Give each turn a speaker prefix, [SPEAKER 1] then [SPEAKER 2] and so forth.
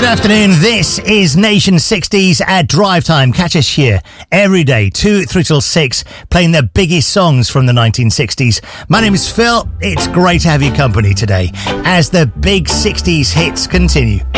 [SPEAKER 1] afternoon. This is Nation 60s at Drive Time. Catch us here every day, 2 through till 6, playing the biggest songs from the 1960s. My name is Phil. It's great to have your company today as the big 60s hits continue.